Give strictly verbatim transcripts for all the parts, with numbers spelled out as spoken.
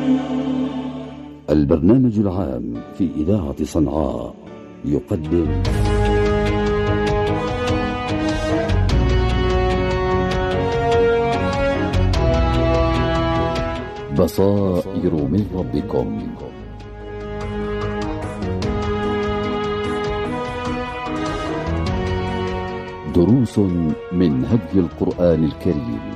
البرنامج العام في إذاعة صنعاء يقدم بصائر من ربكم. دروس من هدي القرآن الكريم.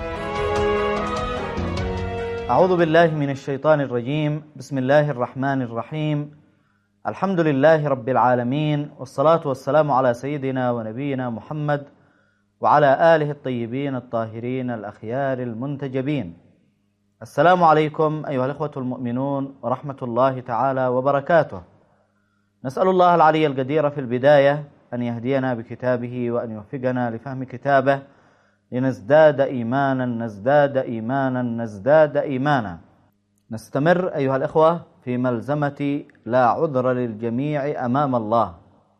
أعوذ بالله من الشيطان الرجيم. بسم الله الرحمن الرحيم. الحمد لله رب العالمين، والصلاة والسلام على سيدنا ونبينا محمد وعلى آله الطيبين الطاهرين الأخيار المنتجبين. السلام عليكم أيها الإخوة المؤمنون ورحمة الله تعالى وبركاته. نسأل الله العلي القدير في البداية أن يهدينا بكتابه وأن يوفقنا لفهم كتابه لنزداد إيمانا نزداد إيمانا نزداد إيمانا. نستمر أيها الإخوة في ملزمة لا عذر للجميع أمام الله.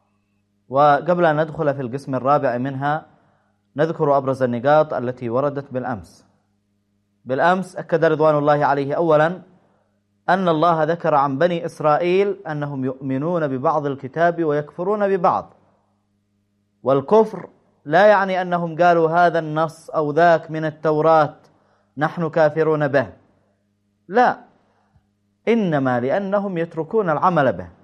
وقبل أن ندخل في القسم الرابع منها نذكر أبرز النقاط التي وردت بالأمس. بالأمس أكد رضوان الله عليه أولا أن الله ذكر عن بني إسرائيل أنهم يؤمنون ببعض الكتاب ويكفرون ببعض، والكفر لا يعني أنهم قالوا هذا النص أو ذاك من التوراة نحن كافرون به، لا، إنما لأنهم يتركون العمل به.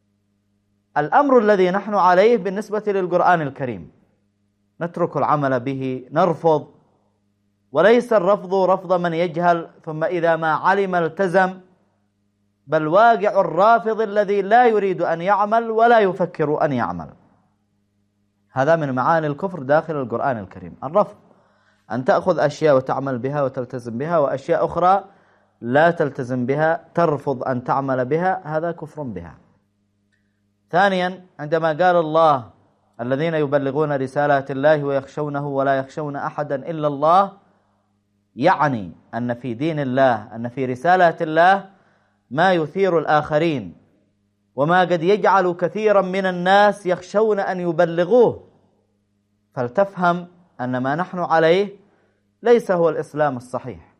الأمر الذي نحن عليه بالنسبة للقرآن الكريم نترك العمل به، نرفض، وليس الرفض رفض من يجهل ثم إذا ما علم التزم، بل واقع الرافض الذي لا يريد أن يعمل ولا يفكر أن يعمل. هذا من معاني الكفر داخل القرآن الكريم، الرفض، أن تأخذ أشياء وتعمل بها وتلتزم بها، وأشياء أخرى لا تلتزم بها، ترفض أن تعمل بها، هذا كفر بها. ثانيا، عندما قال الله الذين يبلغون رسالات الله ويخشونه ولا يخشون أحدا إلا الله، يعني أن في دين الله، أن في رسالات الله ما يثير الآخرين وما قد يجعل كثيرا من الناس يخشون أن يبلغوه. فلتفهم أن ما نحن عليه ليس هو الإسلام الصحيح.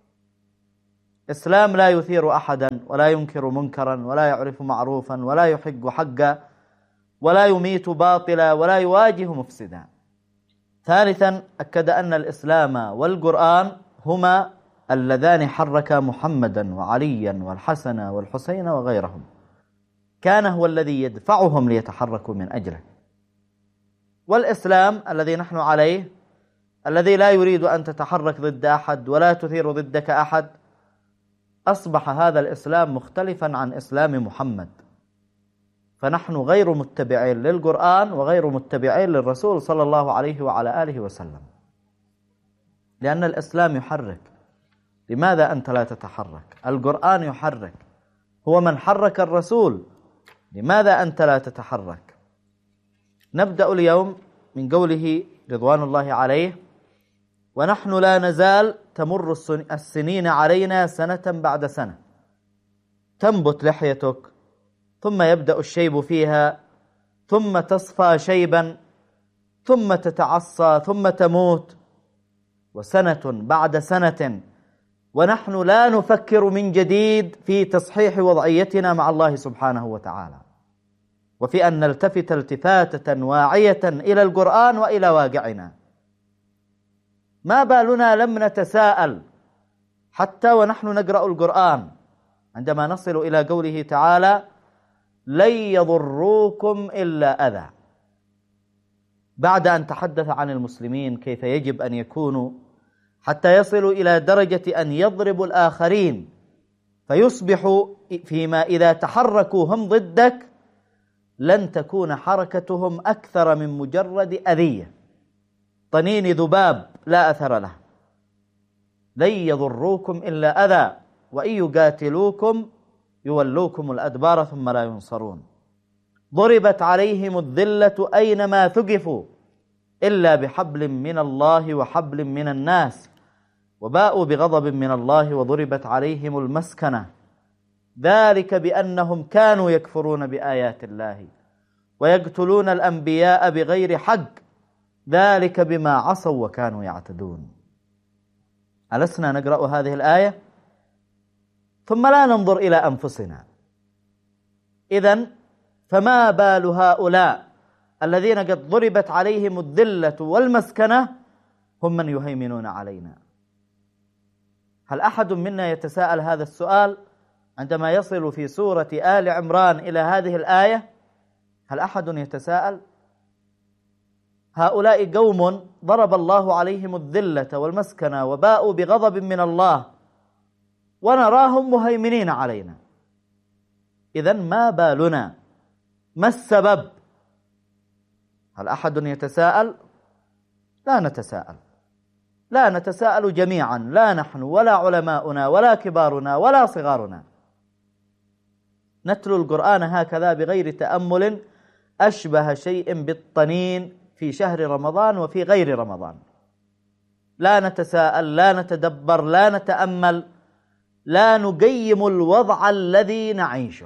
إسلام لا يثير أحدا ولا ينكر منكرا ولا يعرف معروفا ولا يحق حقا ولا يميت باطلا ولا يواجه مفسدا. ثالثا، أكد أن الإسلام والقرآن هما اللذان حركا محمدا وعليا والحسن والحسين وغيرهم، كان هو الذي يدفعهم ليتحركوا من أجله. والإسلام الذي نحن عليه الذي لا يريد أن تتحرك ضد أحد ولا تثير ضدك أحد، أصبح هذا الإسلام مختلفا عن إسلام محمد. فنحن غير متبعين للقرآن وغير متبعين للرسول صلى الله عليه وعلى آله وسلم، لأن الإسلام يحرك. لماذا أنت لا تتحرك؟ القرآن يحرك، هو من حرك الرسول، لماذا أنت لا تتحرك؟ نبدأ اليوم من قوله رضوان الله عليه: ونحن لا نزال تمر السنين علينا سنة بعد سنة، تنبت لحيتك ثم يبدأ الشيب فيها ثم تصفى شيبا ثم تتعصى ثم تموت، وسنة بعد سنة ونحن لا نفكر من جديد في تصحيح وضعيتنا مع الله سبحانه وتعالى، وفي أن نلتفت التفاتة واعية إلى القرآن وإلى واقعنا. ما بالنا لم نتساءل حتى ونحن نقرأ القرآن عندما نصل إلى قوله تعالى: لن يضروكم إلا أذى، بعد أن تحدث عن المسلمين كيف يجب أن يكونوا حتى يصلوا إلى درجة أن يضربوا الآخرين، فيصبحوا فيما إذا تحركوا هم ضدك لن تكون حركتهم أكثر من مجرد أذية، طنين ذباب لا أثر له. لن يضروكم إلا أذى وإن يقاتلوكم يولوكم الأدبار ثم لا ينصرون. ضربت عليهم الذلة أينما ثقفوا إلا بحبل من الله وحبل من الناس وباءوا بغضب من الله وضربت عليهم المسكنة ذلك بأنهم كانوا يكفرون بآيات الله ويقتلون الأنبياء بغير حق ذلك بما عصوا وكانوا يعتدون. ألسنا نقرأ هذه الآية؟ ثم لا ننظر إلى أنفسنا. إذن فما بال هؤلاء الذين قد ضربت عليهم الذلة والمسكنة هم من يهيمنون علينا؟ هل أحد منا يتساءل هذا السؤال عندما يصل في سورة آل عمران إلى هذه الآية؟ هل أحد يتساءل؟ هؤلاء قوم ضرب الله عليهم الذلة والمسكنة وباءوا بغضب من الله ونراهم مهيمنين علينا. إذن ما بالنا؟ ما السبب؟ هل أحد يتساءل؟ لا نتساءل، لا نتساءل جميعا، لا نحن ولا علماؤنا ولا كبارنا ولا صغارنا. نتلو القرآن هكذا بغير تأمل أشبه شيء بالطنين في شهر رمضان وفي غير رمضان. لا نتساءل، لا نتدبر، لا نتأمل، لا نقيم الوضع الذي نعيشه.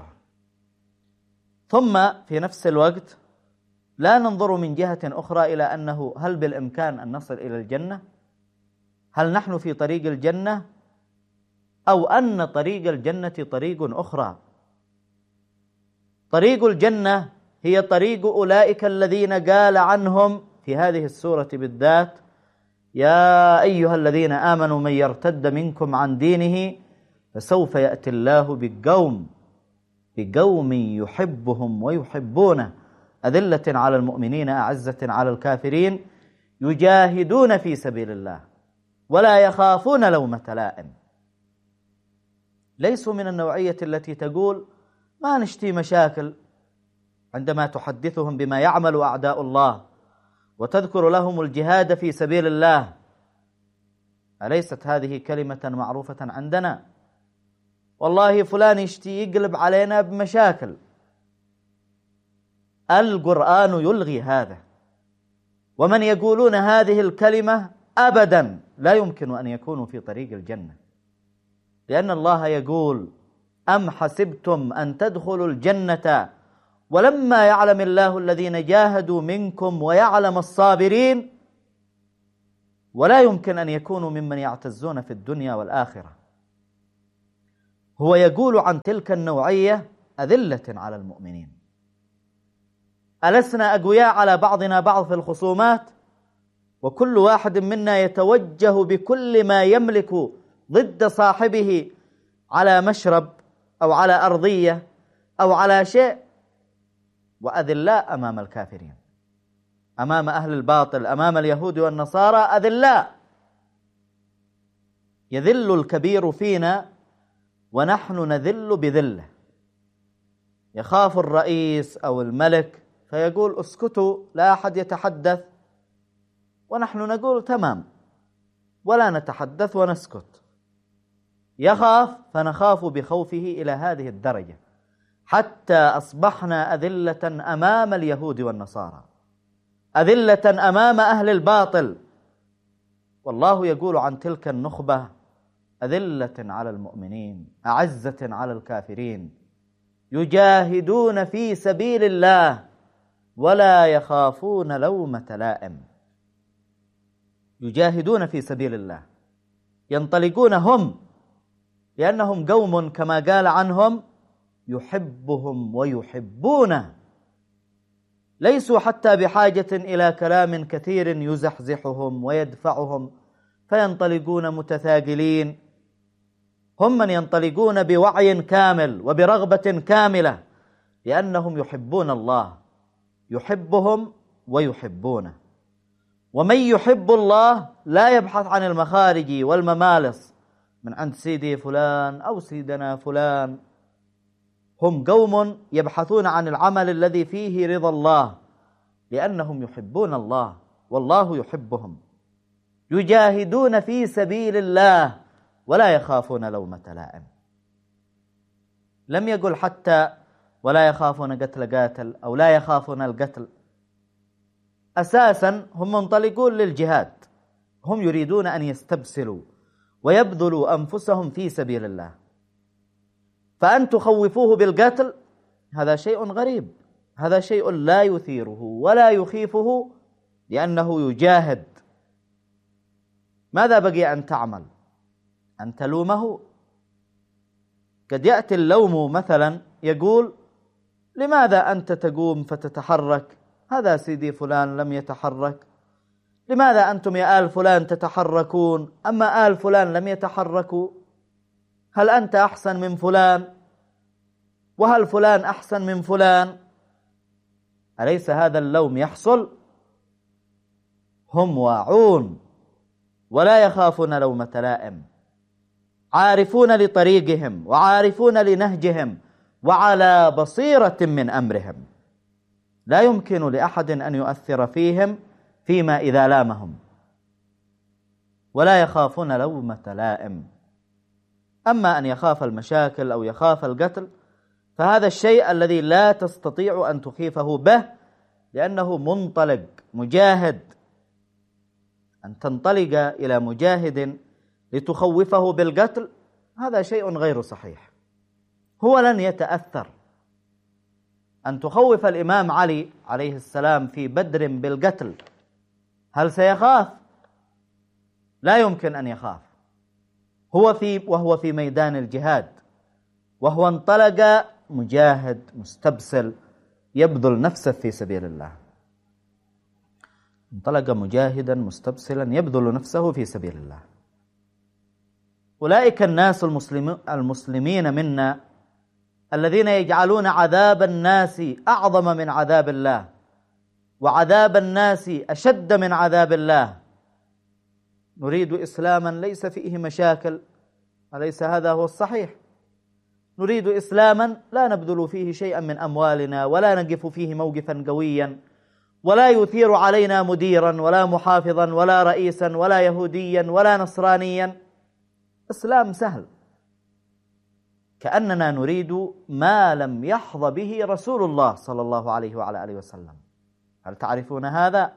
ثم في نفس الوقت لا ننظر من جهة أخرى إلى أنه هل بالإمكان أن نصل إلى الجنة؟ هل نحن في طريق الجنة؟ أو أن طريق الجنة طريق أخرى؟ طريق الجنة هي طريق أولئك الذين قال عنهم في هذه السورة بالذات: يا أيها الذين آمنوا من يرتد منكم عن دينه فسوف يأتي الله بقوم بقوم يحبهم ويحبونه أذلة على المؤمنين أعزة على الكافرين يجاهدون في سبيل الله ولا يخافون لومة لائم. ليسوا من النوعية التي تقول ما نشتي مشاكل عندما تحدثهم بما يعمل أعداء الله وتذكر لهم الجهاد في سبيل الله. أليست هذه كلمة معروفة عندنا؟ والله فلان يشتي يقلب علينا بمشاكل. القرآن يلغي هذا، ومن يقولون هذه الكلمة أبدا لا يمكن أن يكونوا في طريق الجنة، لأن الله يقول: أم حسبتم أن تدخلوا الجنة ولما يعلم الله الذين جاهدوا منكم ويعلم الصابرين. ولا يمكن أن يكونوا ممن يعتزون في الدنيا والآخرة. هو يقول عن تلك النوعية أذلة على المؤمنين. ألسنا أقوياء على بعضنا بعض في الخصومات، وكل واحد منا يتوجه بكل ما يملك ضد صاحبه على مشرب أو على أرضية أو على شيء، وأذلاء أمام الكافرين، أمام أهل الباطل، أمام اليهود والنصارى أذلاء. يذل الكبير فينا ونحن نذل بذله. يخاف الرئيس أو الملك فيقول: اسكتوا لا أحد يتحدث، ونحن نقول تمام ولا نتحدث ونسكت. يخاف فنخاف بخوفه إلى هذه الدرجة حتى أصبحنا أذلة أمام اليهود والنصارى، أذلة أمام أهل الباطل. والله يقول عن تلك النخبة: أذلة على المؤمنين أعزة على الكافرين يجاهدون في سبيل الله ولا يخافون لومة لائم. يجاهدون في سبيل الله، ينطلقون هم، لأنهم قوم كما قال عنهم يحبهم ويحبونه، ليسوا حتى بحاجة إلى كلام كثير يزحزحهم ويدفعهم فينطلقون متثاقلين. هم من ينطلقون بوعي كامل وبرغبة كاملة، لأنهم يحبون الله، يحبهم ويحبونه. ومن يحب الله لا يبحث عن المخارج والممالص من عند سيدي فلان أو سيدنا فلان. هم قوم يبحثون عن العمل الذي فيه رضا الله، لأنهم يحبون الله والله يحبهم. يجاهدون في سبيل الله ولا يخافون لومة لائم. لم يقل حتى ولا يخافون قتل قاتل أو لا يخافون القتل. أساسا هم منطلقون للجهاد، هم يريدون أن يستبسلوا ويبذلوا أنفسهم في سبيل الله. فأن تخوفوه بالقتل هذا شيء غريب، هذا شيء لا يثيره ولا يخيفه، لأنه يجاهد. ماذا بقي أن تعمل؟ أن تلومه؟ قد يأتي اللوم مثلا يقول: لماذا أنت تقوم فتتحرك؟ هذا سيدي فلان لم يتحرك. لماذا أنتم يا آل فلان تتحركون أما آل فلان لم يتحركوا؟ هل أنت أحسن من فلان؟ وهل فلان أحسن من فلان؟ أليس هذا اللوم يحصل؟ هم واعون ولا يخافون لومة لائم، عارفون لطريقهم وعارفون لنهجهم وعلى بصيرة من أمرهم، لا يمكن لأحد أن يؤثر فيهم فيما إذا لامهم، ولا يخافون لومة لائم. أما أن يخاف المشاكل أو يخاف القتل فهذا الشيء الذي لا تستطيع أن تخيفه به، لأنه منطلق مجاهد. أن تنطلق إلى مجاهد لتخوفه بالقتل هذا شيء غير صحيح، هو لن يتأثر. أن تخوف الإمام علي عليه السلام في بدر بالقتل، هل سيخاف؟ لا يمكن أن يخاف، هو في وهو في ميدان الجهاد، وهو انطلق مجاهد مستبسل يبذل نفسه في سبيل الله، انطلق مجاهدا مستبسلا يبذل نفسه في سبيل الله. أولئك الناس المسلمين منا الذين يجعلون عذاب الناس أعظم من عذاب الله، وعذاب الناس أشد من عذاب الله. نريد إسلاما ليس فيه مشاكل، أليس هذا هو الصحيح؟ نريد إسلاما لا نبذل فيه شيئا من أموالنا، ولا نقف فيه موقفا قويا، ولا يثير علينا مديرا ولا محافظا ولا رئيسا ولا يهوديا ولا نصرانيا. إسلام سهل، كأننا نريد ما لم يحظى به رسول الله صلى الله عليه وعلى آله وسلم. هل تعرفون هذا؟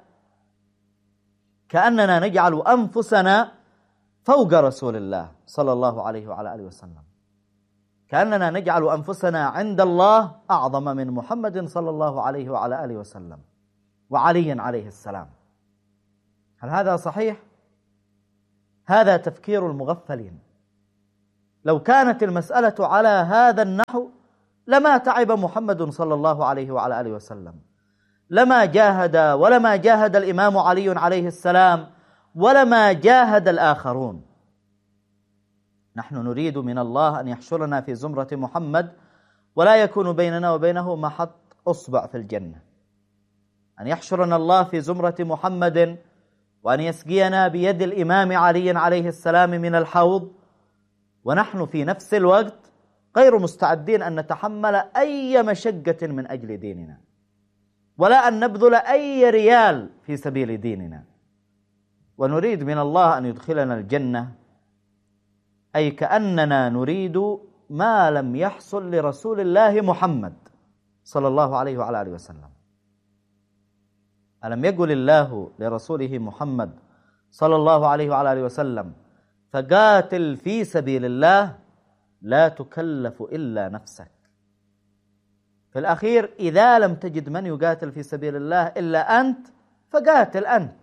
كأننا نجعل أنفسنا فوق رسول الله صلى الله عليه وعلى آله وسلم، كأننا نجعل أنفسنا عند الله أعظم من محمد صلى الله عليه وعلى آله وسلم وعلي عليه السلام. هل هذا صحيح؟ هذا تفكير المغفلين. لو كانت المسألة على هذا النحو لما تعب محمد صلى الله عليه وعلى آله وسلم، لما جاهد ولما جاهد الإمام علي عليه السلام ولما جاهد الآخرون. نحن نريد من الله أن يحشرنا في زمرة محمد، ولا يكون بيننا وبينه محط أصبع في الجنة. أن يحشرنا الله في زمرة محمد، وأن يسقينا بيد الإمام علي عليه السلام من الحوض، ونحن في نفس الوقت غير مستعدين أن نتحمل أي مشقة من أجل ديننا، ولا أن نبذل أي ريال في سبيل ديننا. ونريد من الله أن يدخلنا الجنة، أي كأننا نريد ما لم يحصل لرسول الله محمد صلى الله عليه وعلى آله وسلم. ألم يقل الله لرسوله محمد صلى الله عليه وعلى آله وسلم: فقاتل في سبيل الله لا تكلف إلا نفسك. في الأخير إذا لم تجد من يقاتل في سبيل الله إلا أنت فقاتل أنت.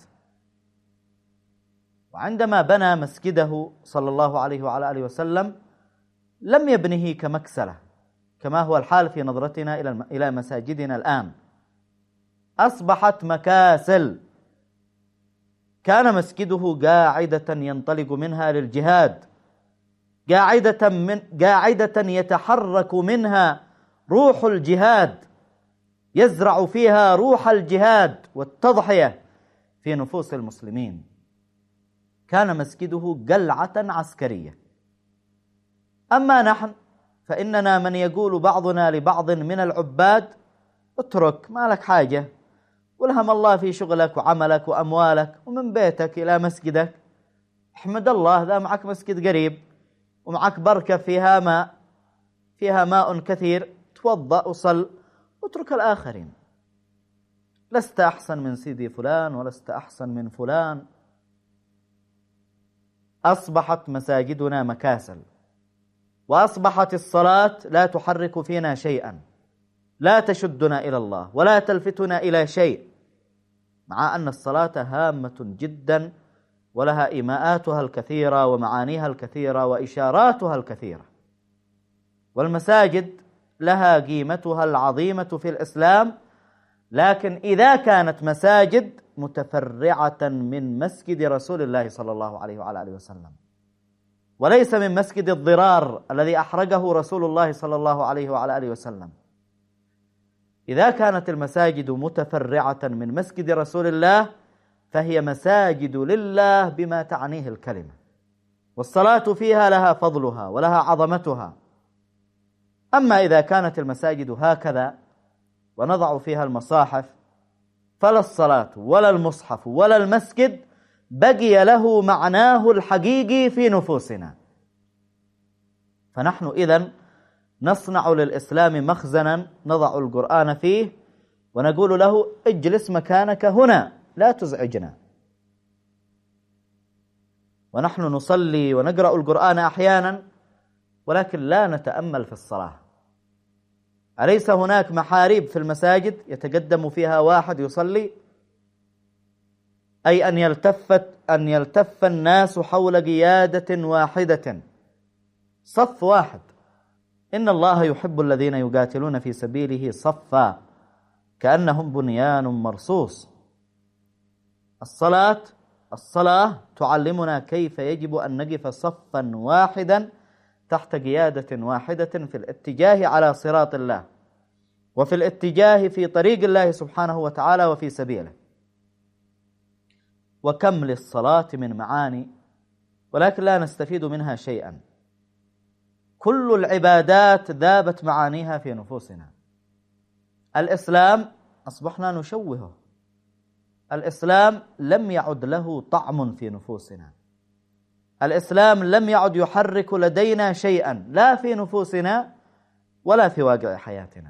وعندما بنى مسجده صلى الله عليه وعلى آله وسلم لم يبنه كمكسلة كما هو الحال في نظرتنا إلى مساجدنا الآن، أصبحت مكاسل. كان مسجده قاعدة ينطلق منها للجهاد، قاعدة, من قاعدة يتحرك منها روح الجهاد، يزرع فيها روح الجهاد والتضحية في نفوس المسلمين. كان مسجده قلعة عسكرية. أما نحن فإننا من يقول بعضنا لبعض من العباد: اترك، ما لك حاجة، والهم الله في شغلك وعملك وأموالك، ومن بيتك إلى مسجدك احمد الله ذا معك مسجد قريب ومعك بركة فيها ماء فيها ماء كثير، توضأ وصل واترك الآخرين. لست أحسن من سيدي فلان ولست أحسن من فلان. أصبحت مساجدنا مكاسل، وأصبحت الصلاة لا تحرك فينا شيئا، لا تشدنا إلى الله ولا تلفتنا إلى شيء، مع أن الصلاة هامة جدا ولها إيماءاتها الكثيرة ومعانيها الكثيرة وإشاراتها الكثيرة. والمساجد لها قيمتها العظيمة في الإسلام، لكن إذا كانت مساجد متفرعة من مسجد رسول الله صلى الله عليه وعلى آله وسلم، وليس من مسجد الضرار الذي أحرقه رسول الله صلى الله عليه وعلى آله وسلم. إذا كانت المساجد متفرعة من مسجد رسول الله فهي مساجد لله بما تعنيه الكلمة، والصلاة فيها لها فضلها ولها عظمتها. أما إذا كانت المساجد هكذا ونضع فيها المصاحف فلا الصلاة ولا المصحف ولا المسجد بقي له معناه الحقيقي في نفوسنا. فنحن إذن نصنع للإسلام مخزنا نضع القرآن فيه ونقول له اجلس مكانك هنا لا تزعجنا. ونحن نصلي ونقرأ القرآن أحيانا ولكن لا نتأمل في الصلاة. أليس هناك محاريب في المساجد يتقدم فيها واحد يصلي؟ أي أن يلتفت أن يلتف الناس حول قيادة واحدة، صف واحد. إن الله يحب الذين يقاتلون في سبيله صفا كأنهم بنيان مرصوص. الصلاة الصلاة تعلمنا كيف يجب أن نقف صفا واحدا تحت قيادة واحدة في الاتجاه على صراط الله، وفي الاتجاه في طريق الله سبحانه وتعالى وفي سبيله. وكم للصلاة من معاني ولكن لا نستفيد منها شيئا. كل العبادات ذابت معانيها في نفوسنا. الإسلام أصبحنا نشوهه. الإسلام لم يعد له طعم في نفوسنا. الإسلام لم يعد يحرك لدينا شيئا لا في نفوسنا ولا في واقع حياتنا.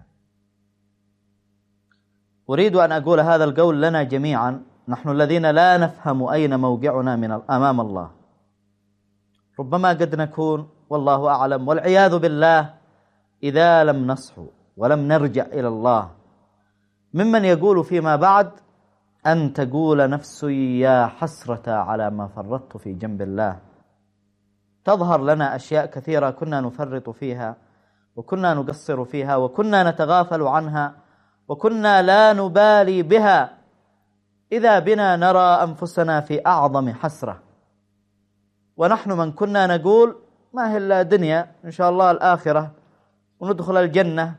أريد أن أقول هذا القول لنا جميعا، نحن الذين لا نفهم أين موقعنا من أمام الله. ربما قد نكون والله أعلم والعياذ بالله إذا لم نصحو ولم نرجع إلى الله ممن يقول فيما بعد أن تقول نفسي يا حسرة على ما فرطت في جنب الله. تظهر لنا أشياء كثيرة كنا نفرط فيها وكنا نقصر فيها وكنا نتغافل عنها وكنا لا نبالي بها، إذا بنا نرى أنفسنا في أعظم حسرة. ونحن من كنا نقول ما هي إلا دنيا، إن شاء الله الآخرة وندخل الجنة.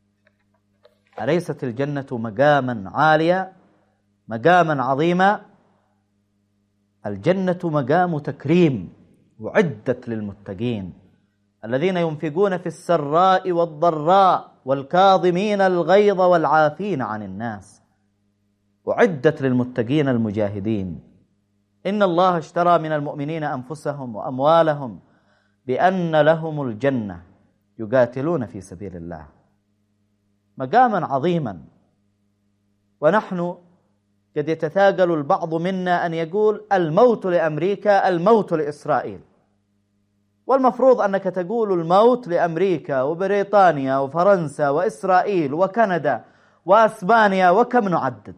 أليست الجنة مقاما عاليا مقاما عظيما؟ الجنة مقام تكريم وعدت للمتقين الذين ينفقون في السراء والضراء والكاظمين الغيظ والعافين عن الناس. وعدت للمتقين المجاهدين. إن الله اشترى من المؤمنين أنفسهم وأموالهم بأن لهم الجنة يقاتلون في سبيل الله. مقاما عظيما. ونحن قد يتثاقل البعض منا أن يقول الموت لأمريكا الموت لإسرائيل، والمفروض أنك تقول الموت لأمريكا وبريطانيا وفرنسا وإسرائيل وكندا وأسبانيا وكم نعدد.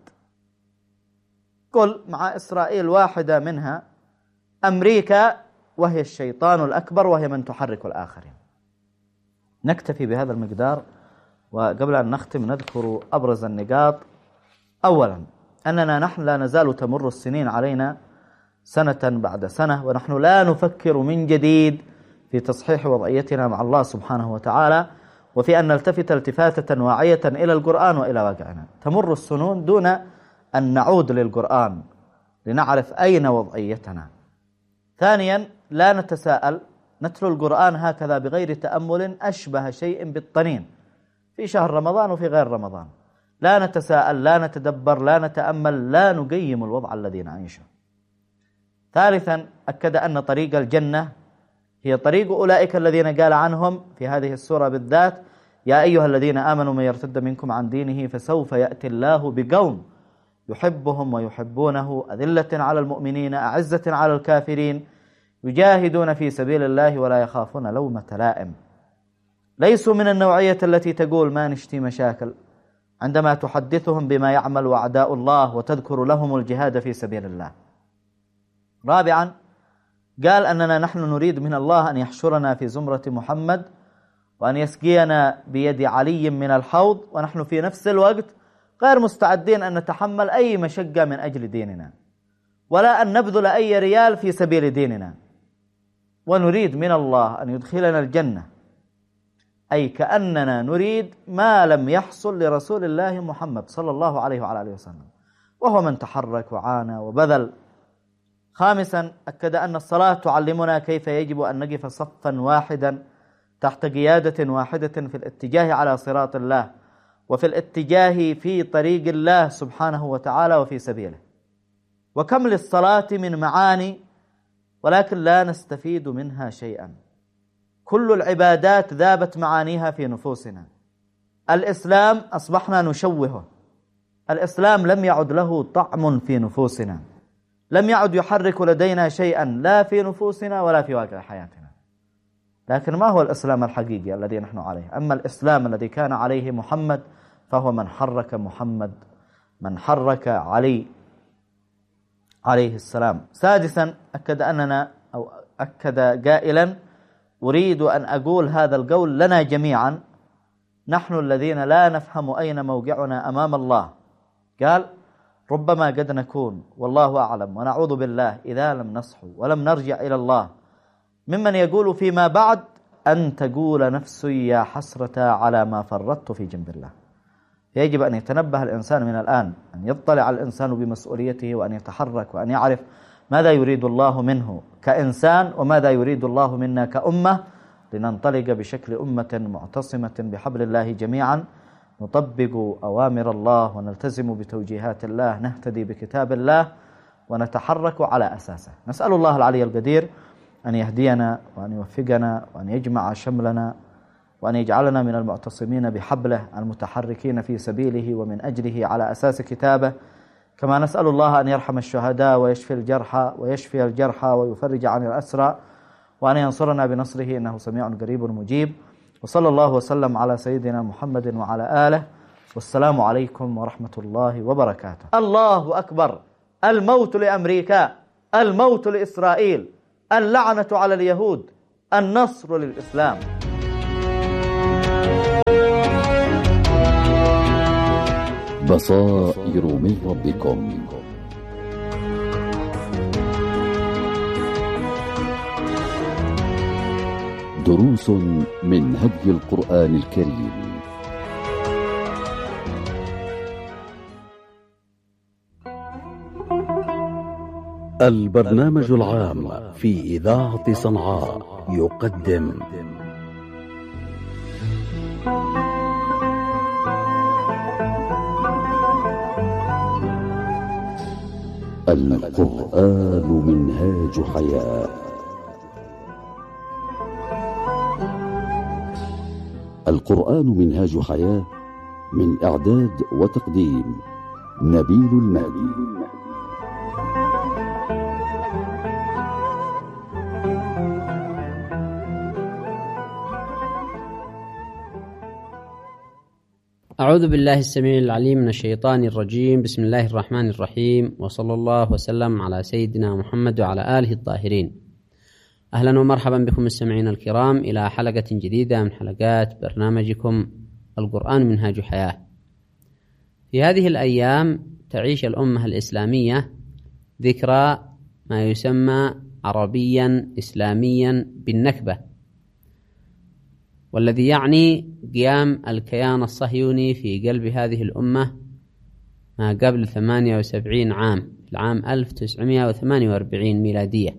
قل مع إسرائيل واحدة منها، أمريكا وهي الشيطان الأكبر وهي من تحرك الآخرين. نكتفي بهذا المقدار، وقبل أن نختم نذكر أبرز النقاط. أولا أننا نحن لا نزال تمر السنين علينا سنة بعد سنة ونحن لا نفكر من جديد في تصحيح وضعيتنا مع الله سبحانه وتعالى، وفي أن نلتفت التفاتة واعية إلى القرآن وإلى واقعنا. تمر السنون دون أن نعود للقرآن لنعرف أين وضعيتنا. ثانيا لا نتساءل، نتلو القرآن هكذا بغير تأمل أشبه شيء بالطنين في شهر رمضان وفي غير رمضان. لا نتساءل، لا نتدبر، لا نتأمل، لا نقيم الوضع الذي نعيشه. ثالثا أكد أن طريق الجنة هي طريق أولئك الذين قال عنهم في هذه السورة بالذات: يا أيها الذين آمنوا من يرتد منكم عن دينه فسوف يأتي الله بقوم يحبهم ويحبونه أذلة على المؤمنين أعزة على الكافرين يجاهدون في سبيل الله ولا يخافون لومة لائم. ليسوا من النوعية التي تقول ما نشتي مشاكل عندما تحدثهم بما يعمل أعداء الله وتذكر لهم الجهاد في سبيل الله. رابعا قال أننا نحن نريد من الله أن يحشرنا في زمرة محمد وأن يسقينا بيد علي من الحوض، ونحن في نفس الوقت غير مستعدين أن نتحمل أي مشقة من أجل ديننا، ولا أن نبذل أي ريال في سبيل ديننا، ونريد من الله أن يدخلنا الجنة، أي كأننا نريد ما لم يحصل لرسول الله محمد صلى الله عليه وعلى آله وسلم، وهو من تحرك وعانى وبذل. خامسا، أكد أن الصلاة تعلمنا كيف يجب أن نقف صفا واحدا تحت قيادة واحدة في الاتجاه على صراط الله، وفي الاتجاه في طريق الله سبحانه وتعالى وفي سبيله. وكم للصلاة من معاني ولكن لا نستفيد منها شيئا. كل العبادات ذابت معانيها في نفوسنا. الإسلام أصبحنا نشوهه. الإسلام لم يعد له طعم في نفوسنا، لم يعد يحرك لدينا شيئا لا في نفوسنا ولا في واقع حياتنا. لكن ما هو الإسلام الحقيقي الذي نحن عليه؟ أما الإسلام الذي كان عليه محمد فهو من حرك محمد، من حرك علي عليه السلام. سادسا، أكد أننا أو أكد قائلا: أريد أن أقول هذا القول لنا جميعا، نحن الذين لا نفهم أين موقعنا أمام الله. قال: ربما قد نكون والله أعلم ونعوذ بالله إذا لم نصحو ولم نرجع إلى الله ممن يقول فيما بعد أن تقول نفسي يا حسرة على ما فرطت في جنب الله. يجب أن يتنبه الإنسان من الآن، أن يطلع الإنسان بمسؤوليته، وأن يتحرك، وأن يعرف ماذا يريد الله منه كإنسان وماذا يريد الله منا كأمة، لننطلق بشكل أمة معتصمة بحبل الله جميعا، نطبق أوامر الله ونلتزم بتوجيهات الله، نهتدي بكتاب الله ونتحرك على أساسه. نسأل الله العلي القدير أن يهدينا وأن يوفقنا وأن يجمع شملنا وأن يجعلنا من المعتصمين بحبله المتحركين في سبيله ومن أجله على أساس كتابه. كما نسأل الله أن يرحم الشهداء ويشفي الجرحى ويشفي الجرحى ويفرج عن الأسرى، وأن ينصرنا بنصره إنه سميع قريب مجيب. وصلى الله وسلم على سيدنا محمد وعلى آله، والسلام عليكم ورحمة الله وبركاته. الله أكبر. الموت لأمريكا، الموت لإسرائيل، اللعنة على اليهود، النصر للإسلام. بصائر من ربكم. دروس من هدي القرآن الكريم. البرنامج العام في إذاعة صنعاء يقدم القرآن منهاج حياة. القرآن منهاج حياة، من إعداد وتقديم نبيل المهدي. أعوذ بالله السميع العليم من الشيطان الرجيم. بسم الله الرحمن الرحيم، وصلى الله وسلم على سيدنا محمد وعلى آله الطاهرين. أهلا ومرحبا بكم السمعين الكرام إلى حلقة جديدة من حلقات برنامجكم القرآن منهاج حياة. في هذه الأيام تعيش الأمة الإسلامية ذكرى ما يسمى عربيا إسلاميا بالنكبة، والذي يعني قيام الكيان الصهيوني في قلب هذه الأمة ما قبل ثمانية وسبعين عام، العام ألف وتسعمائة وثمانية وأربعين ميلادية.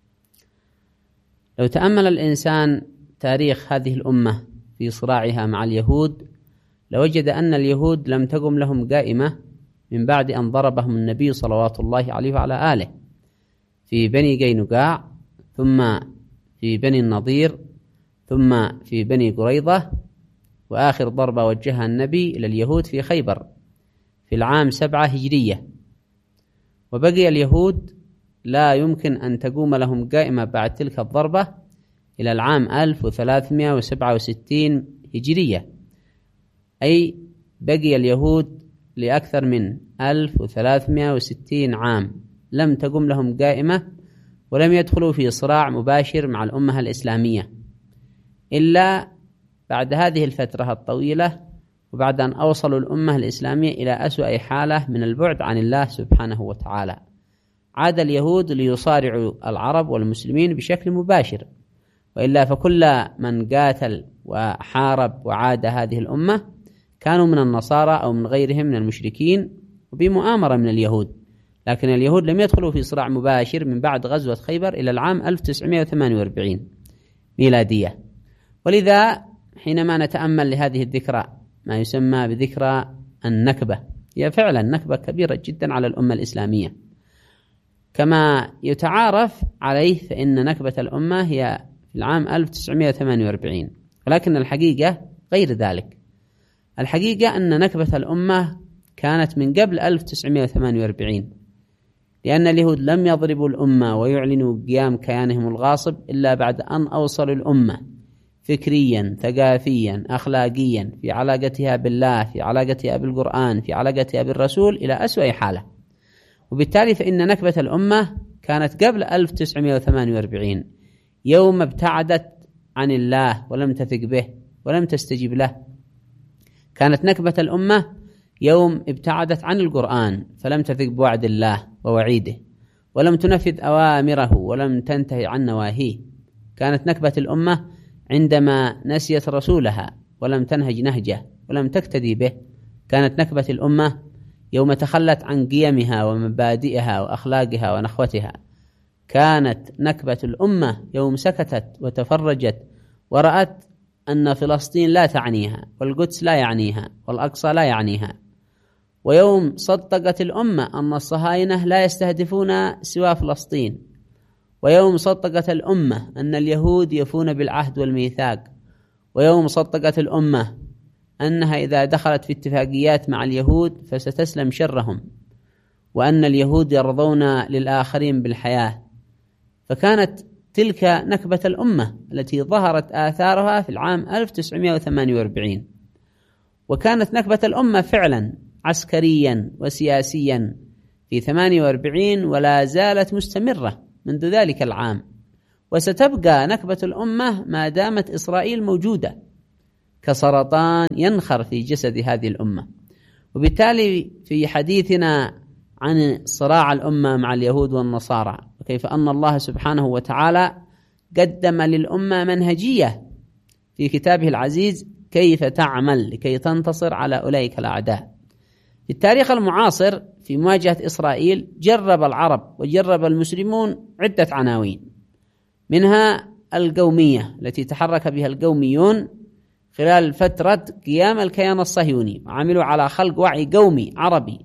لو تأمل الإنسان تاريخ هذه الأمة في صراعها مع اليهود لوجد أن اليهود لم تقم لهم قائمة من بعد أن ضربهم النبي صلوات الله عليه وعلى آله في بني قينقاع، ثم في بني النضير، ثم في بني قريظة، وآخر ضربة وجهها النبي إلى اليهود في خيبر في العام سبعة هجرية. وبقي اليهود لا يمكن أن تقوم لهم قائمة بعد تلك الضربة إلى العام ألف وثلاثمائة وسبعة وستين هجرية، أي بقي اليهود لأكثر من ألف وثلاثمائة وستين عام لم تقوم لهم قائمة، ولم يدخلوا في صراع مباشر مع الأمة الإسلامية، إلا بعد هذه الفترة الطويلة وبعد أن أوصلوا الأمة الإسلامية إلى أسوأ حالة من البعد عن الله سبحانه وتعالى، عاد اليهود ليصارعوا العرب والمسلمين بشكل مباشر، وإلا فكل من قاتل وحارب وعاد هذه الأمة كانوا من النصارى أو من غيرهم من المشركين وبمؤامرة من اليهود. لكن اليهود لم يدخلوا في صراع مباشر من بعد غزوة خيبر إلى العام ألف وتسعمائة وثمانية وأربعين ميلادية. ولذا حينما نتأمل لهذه الذكرى ما يسمى بذكرى النكبة، هي فعلا نكبة كبيرة جدا على الأمة الإسلامية كما يتعارف عليه، فإن نكبة الأمة هي في العام ألف وتسعمائة وثمانية وأربعين، ولكن الحقيقة غير ذلك. الحقيقة أن نكبة الأمة كانت من قبل ألف وتسعمائة وثمانية وأربعين، لأن اليهود لم يضربوا الأمة ويعلنوا قيام كيانهم الغاصب إلا بعد أن أوصلوا الأمة فكريا ثقافيا أخلاقيا في علاقتها بالله، في علاقتها بالقرآن، في علاقتها بالرسول إلى أسوأ حالة. وبالتالي فإن نكبة الأمة كانت قبل ألف وتسعمائة وثمانية وأربعين، يوم ابتعدت عن الله ولم تثق به ولم تستجيب له. كانت نكبة الأمة يوم ابتعدت عن القرآن فلم تثق بوعد الله ووعيده ولم تنفذ أوامره ولم تنتهي عن نواهيه. كانت نكبة الأمة عندما نسيت رسولها ولم تنهج نهجه ولم تقتدي به. كانت نكبة الأمة يوم تخلت عن قيمها ومبادئها وأخلاقها ونخوتها. كانت نكبة الأمة يوم سكتت وتفرجت ورأت أن فلسطين لا تعنيها والقدس لا يعنيها والأقصى لا يعنيها. ويوم صدقت الأمة أن الصهاينة لا يستهدفون سوى فلسطين. ويوم صدقت الأمة أن اليهود يفون بالعهد والميثاق. ويوم صدقت الأمة أنها إذا دخلت في اتفاقيات مع اليهود فستسلم شرهم، وأن اليهود يرضون للآخرين بالحياة. فكانت تلك نكبة الأمة التي ظهرت آثارها في العام ألف وتسعمائة وثمانية وأربعين. وكانت نكبة الأمة فعلا عسكريا وسياسيا في ثمانية وأربعين ولا زالت مستمرة منذ ذلك العام، وستبقى نكبة الأمة ما دامت إسرائيل موجودة كسرطان ينخر في جسد هذه الأمة. وبالتالي في حديثنا عن صراع الأمة مع اليهود والنصارى وكيف أن الله سبحانه وتعالى قدم للأمة منهجية في كتابه العزيز كيف تعمل لكي تنتصر على أولئك الأعداء. في التاريخ المعاصر في مواجهة إسرائيل جرب العرب وجرب المسلمون عدة عناوين، منها القومية التي تحرك بها القوميون خلال فترة قيام الكيان الصهيوني، وعملوا على خلق وعي قومي عربي،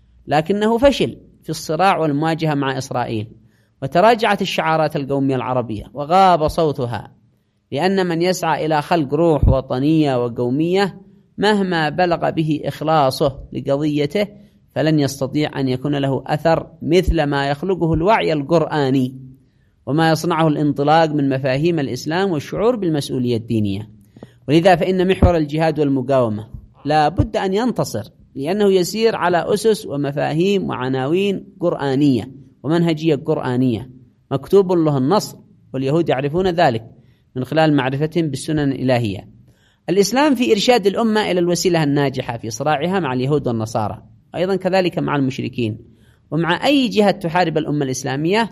لكنه فشل في الصراع والمواجهة مع إسرائيل، وتراجعت الشعارات القومية العربية وغاب صوتها، لأن من يسعى إلى خلق روح وطنية وقومية مهما بلغ به إخلاصه لقضيته فلن يستطيع أن يكون له أثر مثل ما يخلقه الوعي القرآني وما يصنعه الانطلاق من مفاهيم الإسلام والشعور بالمسؤولية الدينية. ولذا فإن محور الجهاد والمقاومة لا بد أن ينتصر، لأنه يسير على أسس ومفاهيم وعناوين قرآنية ومنهجية قرآنية مكتوب له النصر، واليهود يعرفون ذلك من خلال معرفتهم بالسنن الإلهية. الإسلام في إرشاد الأمة إلى الوسيلة الناجحة في صراعها مع اليهود والنصارى، أيضا كذلك مع المشركين ومع أي جهة تحارب الأمة الإسلامية.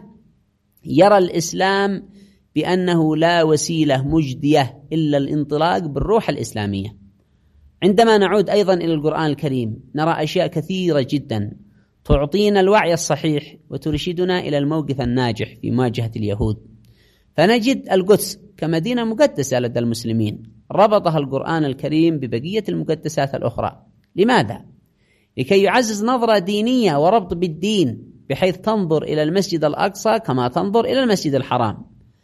يرى الإسلام بأنه لا وسيلة مجدية إلا الانطلاق بالروح الإسلامية. عندما نعود أيضا إلى القرآن الكريم نرى أشياء كثيرة جدا تعطينا الوعي الصحيح وترشدنا إلى الموقف الناجح في مواجهة اليهود. فنجد القدس كمدينة مقدسة لدى المسلمين ربطها القرآن الكريم ببقية المقدسات الأخرى. لماذا؟ لكي يعزز نظرة دينية وربط بالدين، بحيث تنظر إلى المسجد الأقصى كما تنظر إلى المسجد الحرام،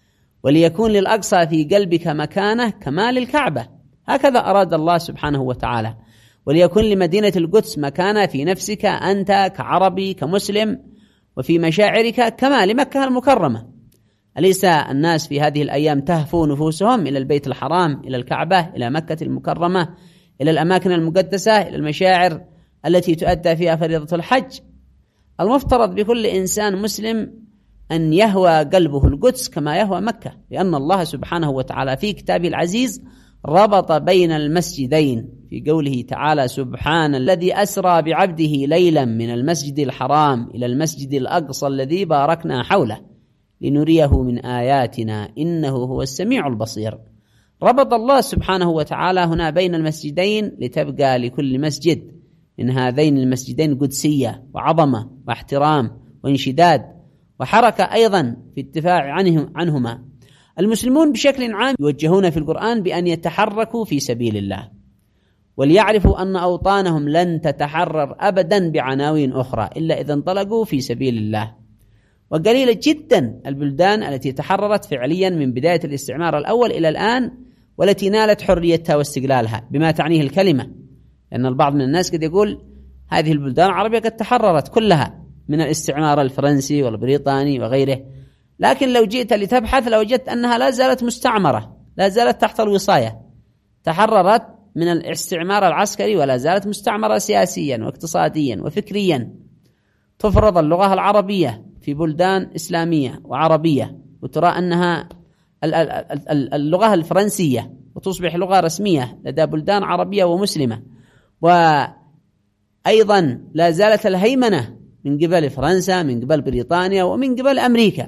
وليكون للأقصى في قلبك مكانه كما للكعبة. هكذا أراد الله سبحانه وتعالى. وليكون لمدينة القدس مكانه في نفسك أنت كعربي كمسلم وفي مشاعرك كما لمكة المكرمة. أليس الناس في هذه الأيام تهفو نفوسهم إلى البيت الحرام، إلى الكعبة، إلى مكة المكرمة، إلى الأماكن المقدسة، إلى المشاعر التي تؤدى فيها فريضة الحج؟ المفترض بكل إنسان مسلم أن يهوى قلبه القدس كما يهوى مكة، لأن الله سبحانه وتعالى في كتابه العزيز ربط بين المسجدين في قوله تعالى سبحان الذي أسرى بعبده ليلا من المسجد الحرام إلى المسجد الأقصى الذي باركنا حوله لنريه من آياتنا إنه هو السميع البصير. ربط الله سبحانه وتعالى هنا بين المسجدين لتبقى لكل مسجد من هذين المسجدين قدسية وعظمة واحترام وانشداد وحركة أيضا في الدفاع عنهم عنهما. المسلمون بشكل عام يوجهون في القرآن بأن يتحركوا في سبيل الله، وليعرفوا أن أوطانهم لن تتحرر أبدا بعناوين أخرى إلا إذا انطلقوا في سبيل الله. وقليلة جدا البلدان التي تحررت فعليا من بداية الاستعمار الأول إلى الآن والتي نالت حريتها واستقلالها بما تعنيه الكلمة، لأن البعض من الناس قد يقول هذه البلدان العربية قد تحررت كلها من الاستعمار الفرنسي والبريطاني وغيره، لكن لو جئت لتبحث لوجدت أنها لا زالت مستعمرة، لا زالت تحت الوصاية، تحررت من الاستعمار العسكري ولا زالت مستعمرة سياسيا واقتصاديا وفكريا. تفرض اللغة العربية في بلدان إسلامية وعربية وترى أنها اللغة الفرنسية وتصبح لغة رسمية لدى بلدان عربية ومسلمة. وأيضا لا زالت الهيمنة من قبل فرنسا من قبل بريطانيا ومن قبل أمريكا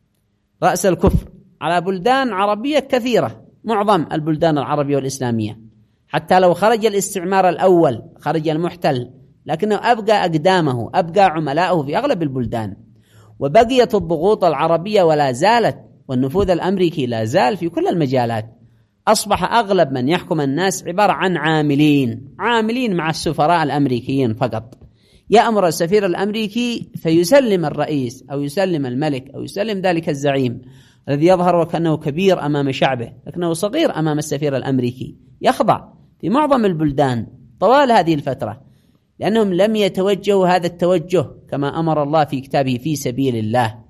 رأس الكفر على بلدان عربية كثيرة، معظم البلدان العربية والإسلامية، حتى لو خرج الاستعمار الأول خرج المحتل لكنه أبقى أقدامه أبقى عملاؤه في أغلب البلدان، وبقيت الضغوط العربية ولا زالت، والنفوذ الأمريكي لا زال في كل المجالات. أصبح أغلب من يحكم الناس عبارة عن عاملين عاملين مع السفراء الأمريكيين فقط. يأمر السفير الأمريكي فيسلم الرئيس أو يسلم الملك أو يسلم ذلك الزعيم الذي يظهر وكأنه كبير أمام شعبه لكنه صغير أمام السفير الأمريكي. يخضع في معظم البلدان طوال هذه الفترة لأنهم لم يتوجهوا هذا التوجه كما أمر الله في كتابه في سبيل الله.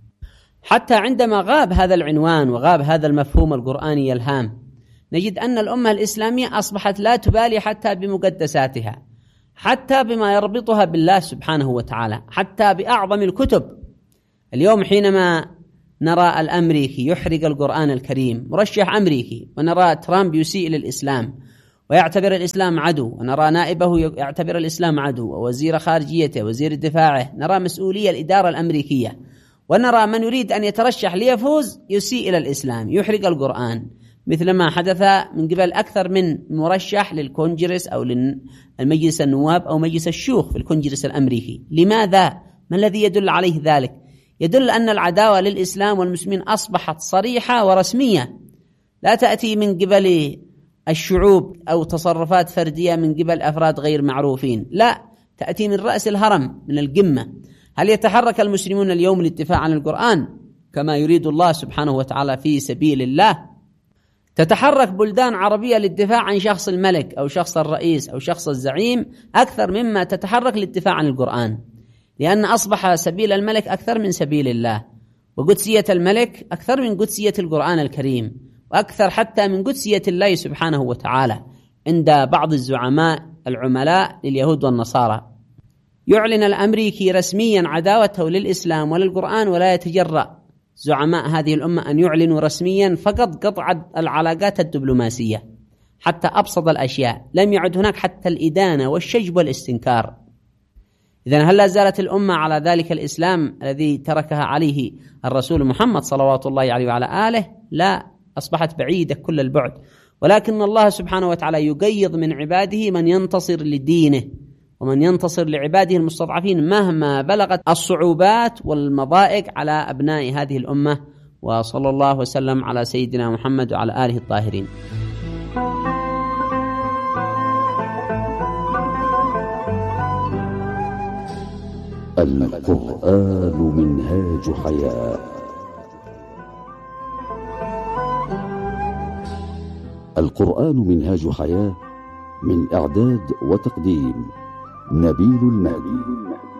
حتى عندما غاب هذا العنوان وغاب هذا المفهوم القرآني الهام نجد أن الأمة الإسلامية أصبحت لا تبالي حتى بمقدساتها، حتى بما يربطها بالله سبحانه وتعالى، حتى بأعظم الكتب. اليوم حينما نرى الأمريكي يحرق القرآن الكريم مرشح أمريكي، ونرى ترامب يسيء للإسلام ويعتبر الإسلام عدو، ونرى نائبه يعتبر الإسلام عدو، ووزير خارجيته وزير دفاعه، نرى مسؤولية الإدارة الأمريكية، ونرى من يريد أن يترشح ليفوز يسيء إلى الإسلام يحرق القرآن، مثل ما حدث من قبل أكثر من مرشح للكونجرس أو للمجلس النواب أو مجلس الشيوخ في الكونجرس الأمريكي. لماذا؟ ما الذي يدل عليه ذلك؟ يدل أن العداوة للإسلام والمسلمين أصبحت صريحة ورسمية، لا تأتي من قبل الشعوب أو تصرفات فردية من قبل أفراد غير معروفين، لا، تأتي من رأس الهرم من القمة. هل يتحرك المسلمون اليوم للدفاع عن القرآن كما يريد الله سبحانه وتعالى في سبيل الله؟ تتحرك بلدان عربية للدفاع عن شخص الملك أو شخص الرئيس أو شخص الزعيم أكثر مما تتحرك للدفاع عن القرآن، لأن أصبح سبيل الملك أكثر من سبيل الله، وقدسية الملك أكثر من قدسية القرآن الكريم، وأكثر حتى من قدسية الله سبحانه وتعالى عند بعض الزعماء العملاء لليهود والنصارى. يعلن الأمريكي رسميا عداوته للإسلام وللقرآن، ولا يتجرأ زعماء هذه الأمة أن يعلنوا رسميا فقط قطع العلاقات الدبلوماسية حتى أبسط الأشياء، لم يعد هناك حتى الإدانة والشجب والاستنكار. إذن هل لا زالت الأمة على ذلك الإسلام الذي تركها عليه الرسول محمد صلوات الله عليه وعلى آله؟ لا، أصبحت بعيدة كل البعد، ولكن الله سبحانه وتعالى يقيض من عباده من ينتصر لدينه ومن ينتصر لعباده المستضعفين مهما بلغت الصعوبات والمضائق على أبناء هذه الأمة. وصلى الله وسلم على سيدنا محمد وعلى آله الطاهرين. القرآن منهاج حياة. القرآن منهاج حياة، من إعداد وتقديم نبيل المهدي.